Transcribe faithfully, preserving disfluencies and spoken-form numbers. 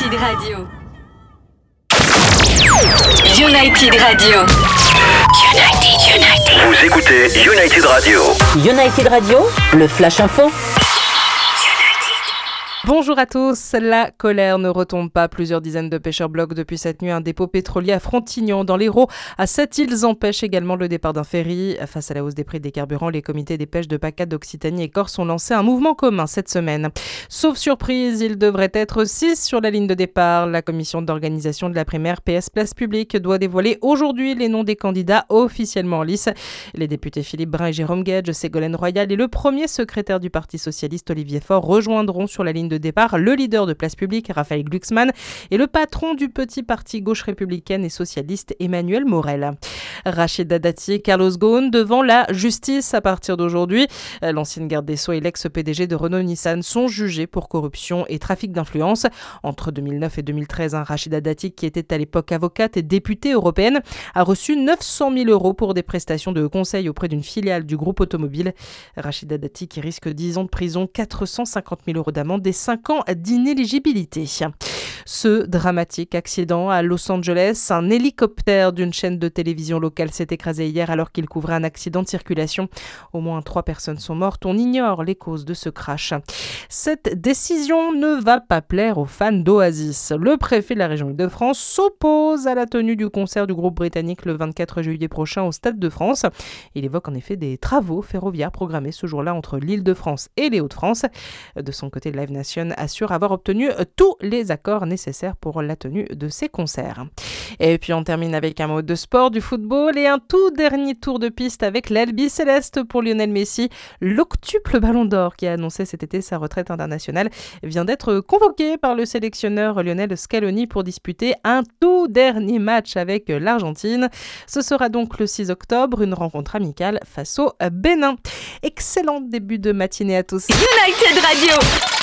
United Radio. United Radio. United, United. Vous écoutez United Radio. United Radio, le Flash Info. Bonjour à tous, la colère ne retombe pas. Plusieurs dizaines de pêcheurs bloquent depuis cette nuit un dépôt pétrolier à Frontignan dans l'Hérault. À Sept-Îles, ils empêchent également le départ d'un ferry. Face à la hausse des prix des carburants, les comités des pêches de PACA d'Occitanie et Corse ont lancé un mouvement commun cette semaine. Sauf surprise, il devrait être six sur la ligne de départ. La commission d'organisation de la primaire P S Place Publique doit dévoiler aujourd'hui les noms des candidats officiellement en lice. Les députés Philippe Brun et Jérôme Gage, Ségolène Royal et le premier secrétaire du Parti socialiste Olivier Faure rejoindront sur la ligne de départ le leader de Place Publique, Raphaël Glucksmann, et le patron du petit parti gauche républicaine et socialiste, Emmanuel Morel. Rachida Dati et Carlos Ghosn devant la justice à partir d'aujourd'hui. L'ancienne garde des Sceaux et l'ex-P D G de Renault-Nissan sont jugés pour corruption et trafic d'influence. Entre deux mille neuf et deux mille treize, hein, Rachida Dati, qui était à l'époque avocate et députée européenne, a reçu neuf cent mille euros pour des prestations de conseil auprès d'une filiale du groupe automobile. Rachida Dati qui risque dix ans de prison, quatre cent cinquante mille euros d'amende et cinq ans d'inéligibilité. Ce dramatique accident à Los Angeles, un hélicoptère d'une chaîne de télévision locale s'est écrasé hier alors qu'il couvrait un accident de circulation. Au moins trois personnes sont mortes. On ignore les causes de ce crash. Cette décision ne va pas plaire aux fans d'Oasis. Le préfet de la région Île-de-France s'oppose à la tenue du concert du groupe britannique le vingt-quatre juillet prochain au Stade de France. Il évoque en effet des travaux ferroviaires programmés ce jour-là entre l'Île-de-France et les Hauts-de-France. De son côté, Live Nation assure avoir obtenu tous les accords nécessaires pour la tenue de ces concerts. Et puis on termine avec un mot de sport, du football et un tout dernier tour de piste avec l'Albi Céleste pour Lionel Messi. L'octuple Ballon d'Or qui a annoncé cet été sa retraite internationale vient d'être convoqué par le sélectionneur Lionel Scaloni pour disputer un tout dernier match avec l'Argentine. Ce sera donc le six octobre, une rencontre amicale face au Bénin. Excellent début de matinée à tous. United Radio.